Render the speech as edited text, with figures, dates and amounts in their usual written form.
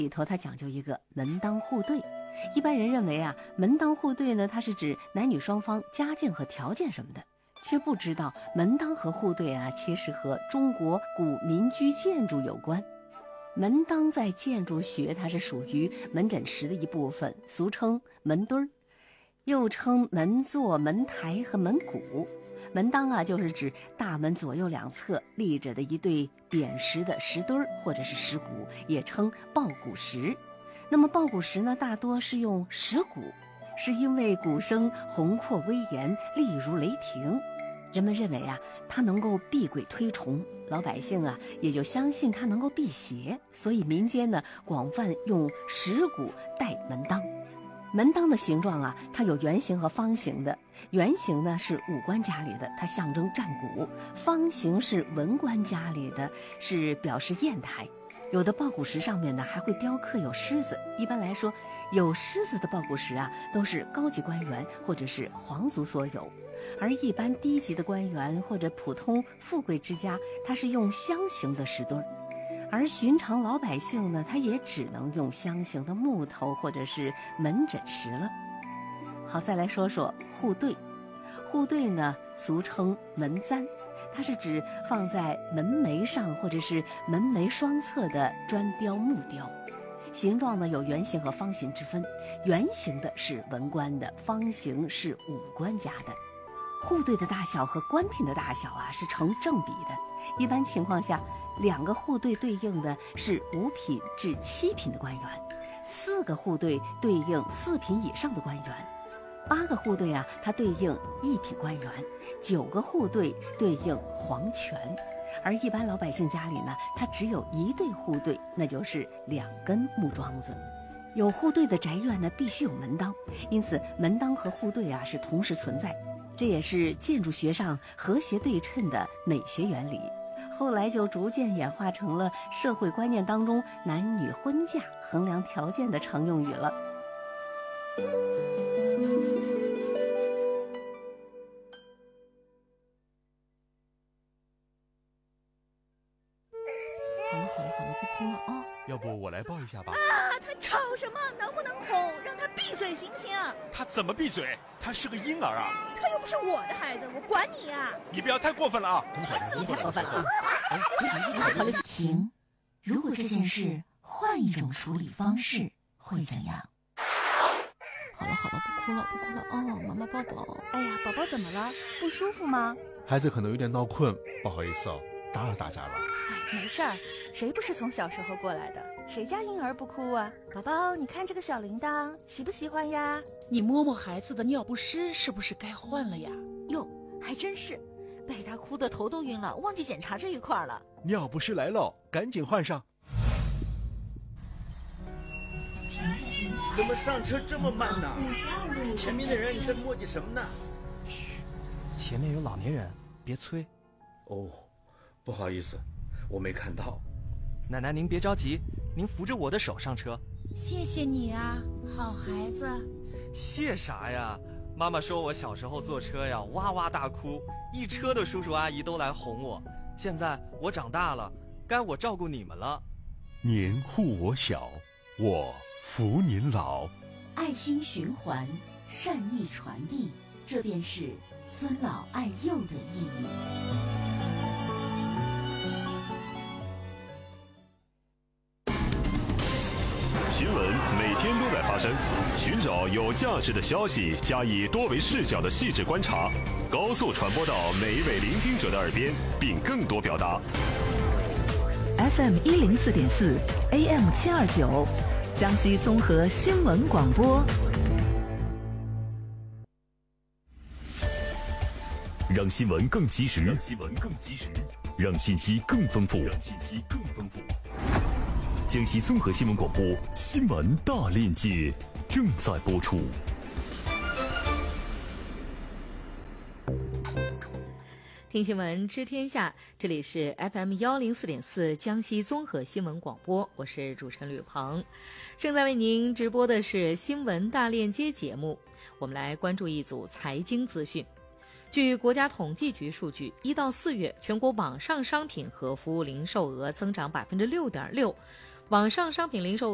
里头它讲究一个门当户对。一般人认为啊，门当户对呢，它是指男女双方家境和条件什么的，却不知道门当和户对啊，其实和中国古民居建筑有关。门当在建筑学它是属于门诊石的一部分，俗称门墩儿，又称门座、门台和门楁。门当啊，就是指大门左右两侧立着的一对扁实的石墩儿或者是石椁，也称抱椁石。那么抱椁石呢，大多是用石椁，是因为椁声宏阔威严，力如雷霆。人们认为啊，它能够避鬼推虫，老百姓啊也就相信它能够辟邪，所以民间呢广泛用石椁代门当。门当的形状啊，它有圆形和方形的。圆形呢是武官家里的，它象征战鼓；方形是文官家里的，是表示砚台。有的抱椁石上面呢还会雕刻有狮子。一般来说，有狮子的抱椁石啊，都是高级官员或者是皇族所有，而一般低级的官员或者普通富贵之家，它是用箱形的石墩儿。而寻常老百姓呢，他也只能用箱形的木头或者是门诊石了。好，再来说说户对。户对呢，俗称门簪，它是指放在门楣上或者是门楣双侧的砖雕木雕，形状呢有圆形和方形之分，圆形的是文官的，方形是武官家的。户对的大小和官品的大小啊是成正比的，一般情况下2个户对对应的是5品至7品的官员，4个户对对应4品以上的官员，8个户对啊它对应1品官员，9个户对对应皇权。而一般老百姓家里呢，它只有1对户对，那就是2根木桩子。有户对的宅院呢，必须有门当，因此门当和户对啊是同时存在，这也是建筑学上和谐对称的美学原理。后来就逐渐演化成了社会观念当中男女婚嫁衡量条件的常用语了。 好了，不哭了啊！ 要不我来抱一下吧？ 啊，他吵什么？能不能哄？让他闭嘴行不行？ 他怎么闭嘴？他是个婴儿啊！ 他又不是我的孩子，我管你呀！ 你不要太过分了啊！ 你太过分了啊！ 停！如果这件事换一种处理方式，会怎样？好了，不哭了哦，妈妈抱抱。 哎呀，宝宝怎么了？不舒服吗？ 孩子可能有点闹困，不好意思哦，打扰大家了。 哎，没事儿，谁不是从小时候过来的？谁家婴儿不哭啊？宝宝，你看这个小铃铛，喜不喜欢呀？ 你摸摸孩子的尿不湿，是不是该换了呀？ 哟，还真是，被他哭得头都晕了，忘记检查这一块了。 尿不湿来了，赶紧换上。 怎么上车这么慢呢？前面的人你在磨叽什么呢？ 嘘，前面有老年人，别催。 哦，不好意思，我没看到。 奶奶您别着急，您扶着我的手上车。 谢谢你啊，好孩子。 谢啥呀？妈妈说我小时候坐车呀哇哇大哭，一车的叔叔阿姨都来哄我。现在我长大了，该我照顾你们了。 您护我小，我扶您老。 爱心循环，善意传递，这便是尊老爱幼的意义。 新闻每天都在发生，寻找有价值的消息，加以多维视角的细致观察，高速传播到每一位聆听者的耳边，并更多表达。 FM 104.4 AM 729，江西综合新闻广播。 让新闻更及时，让信息更丰富，江西综合新闻广播新闻大链接正在播出。 听新闻知天下，这里是 FM 104.4江西综合新闻广播，我是主持人吕鹏，正在为您直播的是新闻大链接节目。我们来关注一组财经资讯。据国家统计局数据，1到4月全国网上商品和服务零售额增长 6.6%， 网上商品零售